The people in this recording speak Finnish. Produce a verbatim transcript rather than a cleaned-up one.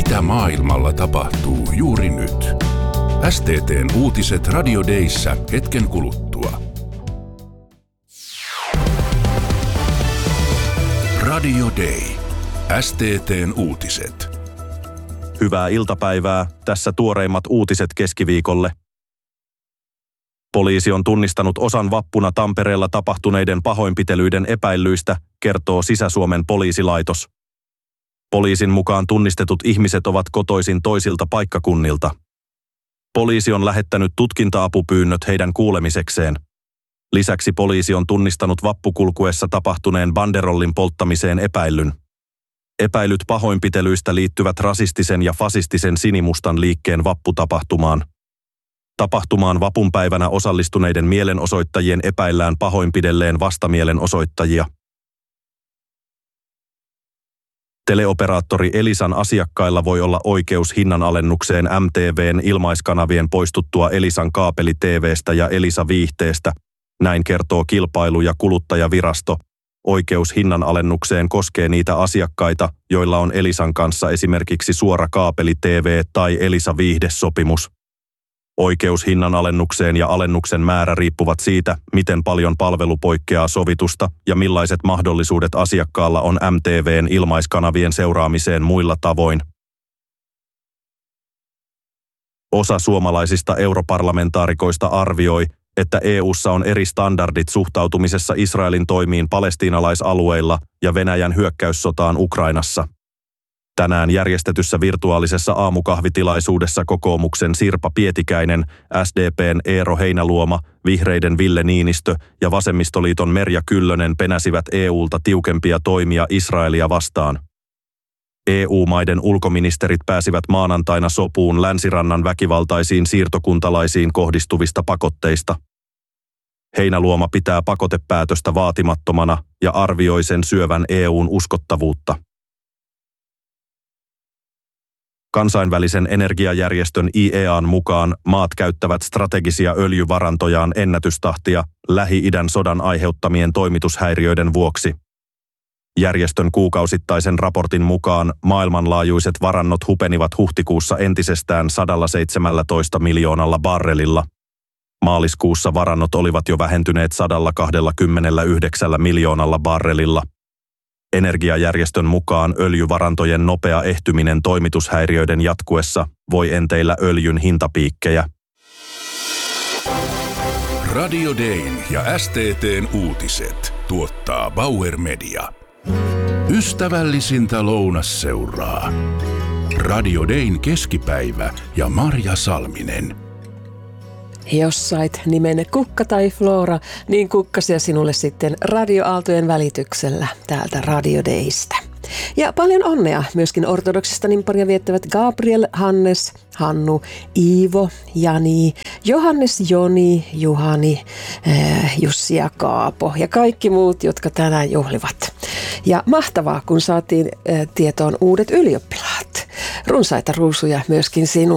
mitä maailmalla tapahtuu juuri nyt. S T T:n uutiset Radio Dayssä hetken kuluttua. Radio Day. S T T:n uutiset. Hyvää iltapäivää. Tässä tuoreimmat uutiset keskiviikolle. Poliisi on tunnistanut osan vappuna Tampereella tapahtuneiden pahoinpitelyiden epäillyistä, kertoo Sisä-Suomen poliisilaitos. Poliisin mukaan tunnistetut ihmiset ovat kotoisin toisilta paikkakunnilta. Poliisi on lähettänyt tutkinta-apupyynnöt heidän kuulemisekseen. Lisäksi poliisi on tunnistanut vappukulkuessa tapahtuneen banderollin polttamiseen epäillyn. Epäilyt pahoinpitelyistä liittyvät rasistisen ja fasistisen sinimustan liikkeen vapputapahtumaan. Tapahtumaan vapunpäivänä osallistuneiden mielenosoittajien epäillään pahoinpidelleen vastamielenosoittajia. Teleoperaattori Elisan asiakkailla voi olla oikeus hinnanalennukseen M T V:n ilmaiskanavien poistuttua Elisan kaapeli T V:stä ja Elisa-viihteestä, näin kertoo Kilpailu- ja kuluttajavirasto. Oikeus hinnanalennukseen koskee niitä asiakkaita, joilla on Elisan kanssa esimerkiksi suora kaapeli T V tai Elisa-viihdesopimus. Oikeus hinnanalennukseen ja alennuksen määrä riippuvat siitä, miten paljon palvelu poikkeaa sovitusta ja millaiset mahdollisuudet asiakkaalla on M T V:n ilmaiskanavien seuraamiseen muilla tavoin. Osa suomalaisista europarlamentaarikoista arvioi, että E U:ssa on eri standardit suhtautumisessa Israelin toimiin palestiinalaisalueilla ja Venäjän hyökkäyssotaan Ukrainassa. Tänään järjestetyssä virtuaalisessa aamukahvitilaisuudessa kokoomuksen Sirpa Pietikäinen, S D P:n Eero Heinäluoma, Vihreiden Ville Niinistö ja Vasemmistoliiton Merja Kyllönen penäsivät E U:lta tiukempia toimia Israelia vastaan. E U-maiden ulkoministerit pääsivät maanantaina sopuun Länsirannan väkivaltaisiin siirtokuntalaisiin kohdistuvista pakotteista. Heinäluoma pitää pakotepäätöstä vaatimattomana ja arvioi sen syövän E U:n uskottavuutta. Kansainvälisen energiajärjestön I E A:n mukaan maat käyttävät strategisia öljyvarantojaan ennätystahtia Lähi-idän sodan aiheuttamien toimitushäiriöiden vuoksi. Järjestön kuukausittaisen raportin mukaan maailmanlaajuiset varannot hupenivat huhtikuussa entisestään sata seitsemäntoista miljoonalla barrelilla. Maaliskuussa varannot olivat jo vähentyneet sata kaksikymmentäyhdeksän miljoonalla barrelilla. Energiajärjestön mukaan öljyvarantojen nopea ehtyminen toimitushäiriöiden jatkuessa voi enteillä öljyn hintapiikkejä. Radio Dayn ja S T T:n uutiset tuottaa Bauer Media. Ystävällisintä lounasseuraa. Radio Dayn keskipäivä ja Marja Salminen. Jos sait nimen Kukka tai Flora, niin kukkasia sinulle sitten radioaaltojen välityksellä täältä Radio Daystä. Ja paljon onnea myöskin ortodoksista nimparia viettävät Gabriel, Hannes, Hannu, Iivo, Jani, Johannes, Joni, Juhani, äh, Jussi ja Kaapo ja kaikki muut, jotka tänään juhlivat. Ja mahtavaa, kun saatiin äh, tietoon uudet ylioppilaat. Runsaita ruusuja myöskin sinulle.